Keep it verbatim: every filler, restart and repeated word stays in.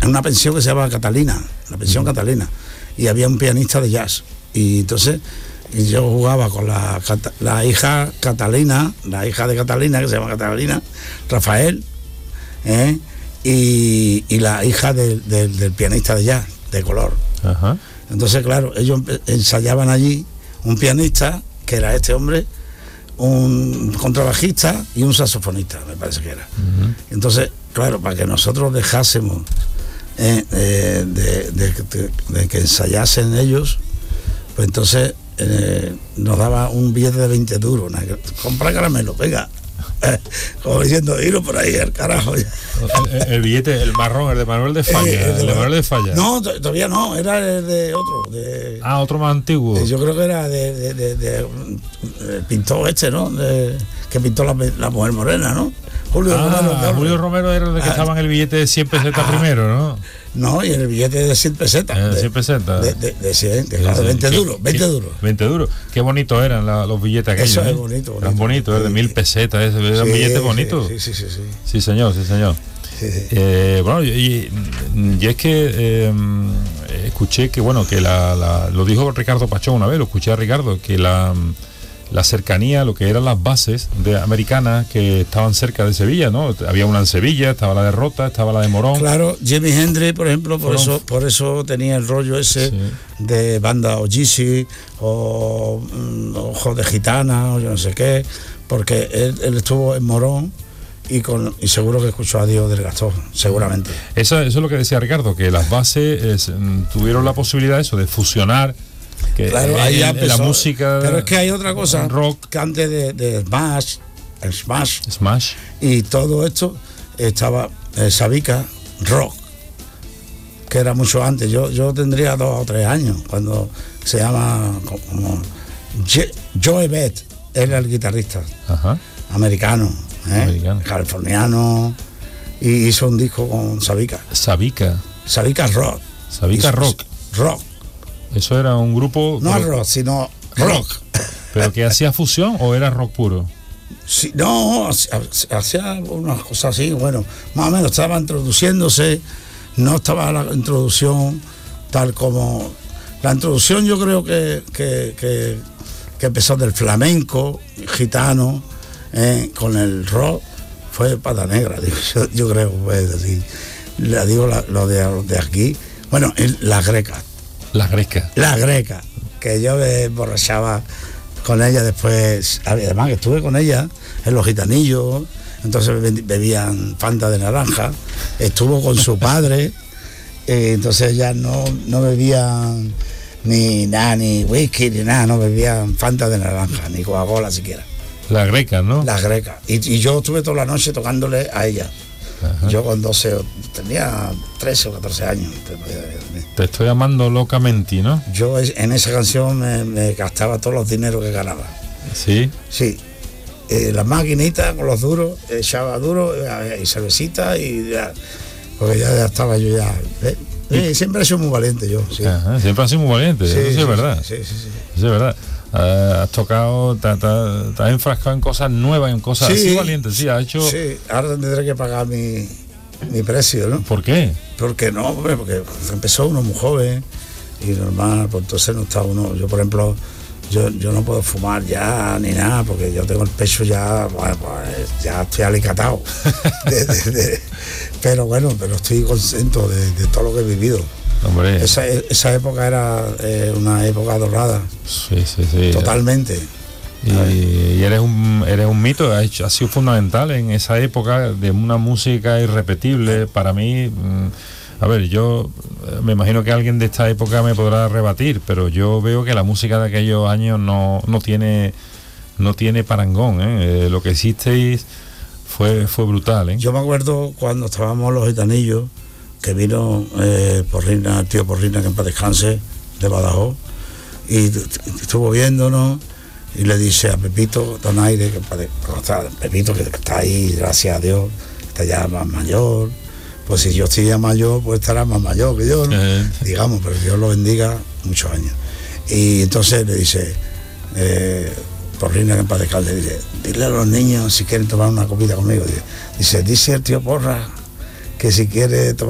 en una pensión que se llama Catalina, la pensión uh-huh. Catalina, y había un pianista de jazz, y entonces y yo jugaba con la, la hija Catalina, la hija de Catalina, que se llama Catalina, Rafael, ¿eh? y, y la hija de, de, del pianista de jazz, de color. Uh-huh. Entonces, claro, ellos ensayaban allí un pianista, que era este hombre, un contrabajista y un saxofonista, me parece que era. Uh-huh. Entonces, claro, para que nosotros dejásemos eh, eh, de, de, de, de que ensayasen ellos, pues entonces eh, nos daba un billete de veinte duros, una, compra caramelo, venga, eh, como diciendo, iros por ahí al carajo. El, el, el billete, el marrón, el de Manuel de Falla, eh, el, el de Manuel de Falla. No, t- todavía no, era el de otro. De, ah, otro más antiguo. De, yo creo que era de, de, de, de, de el pintor este, ¿no? De, que pintó la, la mujer morena, ¿no? Julio ah, Romero. Julio Romero era el de que ah, estaba en el billete de cien pesetas ah, primero, ¿no? No, y en el billete de cien pesetas. Eh, de cien pesetas. De, de, de cien, de, de veinte duros, veinte duros. veinte duros. Qué bonitos eran la, los billetes aquellos. Eso es ¿eh? bonito, bonito. Eran bonitos, sí, de mil pesetas, eran sí, billetes bonitos. Sí, sí, sí, sí. Sí, señor, sí, señor. Sí, sí. Eh, bueno, y, y, y es que eh, escuché que, bueno, que la, la, lo dijo Ricardo Pachón una vez, lo escuché a Ricardo, que la... la cercanía, lo que eran las bases de americanas que estaban cerca de Sevilla, ¿no? Había una en Sevilla, estaba la de Rota, estaba la de Morón. Claro, Jimi Hendrix, por ejemplo, por Fueron... eso por eso tenía el rollo ese sí. de banda o Gizzy o mm, Ojos de Gitana o yo no sé qué, porque él, él estuvo en Morón y con y seguro que escuchó a Diego del Gastón, seguramente. Eso, eso es lo que decía Ricardo, que las bases es, tuvieron la posibilidad eso de fusionar. Que claro, ahí ya empezó, la música, pero es que hay otra cosa, rock, que antes de, de Smash, el Smash, Smash, y todo esto estaba eh, Sabica Rock, que era mucho antes. Yo yo tendría dos o tres años cuando se llama como Joe Bett, era el guitarrista. Ajá. americano, ¿eh? americano, californiano, y hizo un disco con Sabica. Sabica. Sabica Rock. Sabica hizo, Rock. Rock. Eso era un grupo... No pero, rock, sino rock. ¿Pero que hacía fusión o era rock puro? Sí, no, hacía unas cosas así, bueno, más o menos estaba introduciéndose, no estaba la introducción tal como... La introducción yo creo que, que, que, que empezó del flamenco, gitano, eh, con el rock, fue Pata Negra, digo, yo, yo creo, pues así, le digo la, lo, de, lo de aquí, bueno, las grecas. Las grecas. Las grecas, que yo me emborrachaba con ella después, además que estuve con ella en los gitanillos, entonces bebían Fanta de naranja, estuvo con su padre, eh, entonces ya no, no bebían ni nada, ni whisky, ni nada, no bebían Fanta de naranja, ni Coca-Cola siquiera. Las grecas, ¿no? Las grecas. Y, y yo estuve toda la noche tocándole a ella. Ajá. Yo con doce, tenía trece o catorce años. Te estoy amando locamente, ¿no? Yo en esa canción me, me gastaba todos los dineros que ganaba. ¿Sí? Sí. Eh, las maquinitas con los duros, echaba duros y cervecita y ya, porque ya, ya estaba yo ya... ¿eh? Eh, siempre he sido muy valiente yo, sí. Ajá, siempre has sido muy valiente, sí, eso sí, sí es verdad. Sí, sí, sí. Eso es verdad. Uh, has tocado, te, te, te has enfrascado en cosas nuevas, en cosas sí, así valientes, sí, has hecho... Sí, ahora tendré que pagar mi, mi precio, ¿no? ¿Por qué? Porque no, hombre, porque empezó uno muy joven y normal, pues entonces no está uno... Yo, por ejemplo, yo, yo no puedo fumar ya ni nada, porque yo tengo el pecho ya, bueno, pues ya estoy alicatado. de, de, de, pero bueno, pero estoy contento de, de todo lo que he vivido. Hombre. Esa, esa época era eh, una época dorada. Sí, sí, sí. Totalmente. Y, y eres un eres un mito, ha, hecho, ha sido fundamental en esa época de una música irrepetible. Para mí, a ver, yo me imagino que alguien de esta época me podrá rebatir, pero yo veo que la música de aquellos años no, no tiene no tiene parangón, ¿eh? Eh, lo que hicisteis fue, fue brutal, ¿eh? Yo me acuerdo cuando estábamos los gitanillos, que vino eh, Porrina, el tío Porrina, que en paz descanse, de Badajoz, y estuvo viéndonos y le dice a Pepito Donaire, que está, Pepito que está ahí, gracias a Dios, está ya más mayor, pues si yo estoy ya mayor, pues estará más mayor que yo, ¿no? Eh. Digamos, pero Dios lo bendiga muchos años. Y entonces le dice, eh, Porrina, que en paz descanse, dice, dile a los niños si quieren tomar una copita conmigo. Dice, dice, dice el tío Porra que si quiere tomar